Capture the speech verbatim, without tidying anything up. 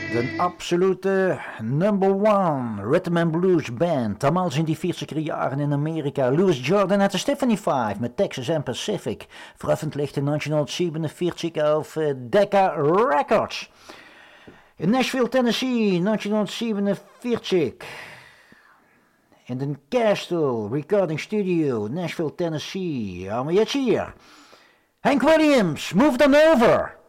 De absolute number one rhythm and blues band. Damals in die vierziger jaren in Amerika. Louis Jordan uit de Stephanie Five met Texas and Pacific. Veröffentlicht in negenhonderdsiebenundvierzig auf Decca Records. In Nashville, Tennessee, negenhonderdsiebenundvierzig. In de Castle Recording Studio, Nashville, Tennessee. Haben wir jetzt hier Hank Williams, Move Them Over.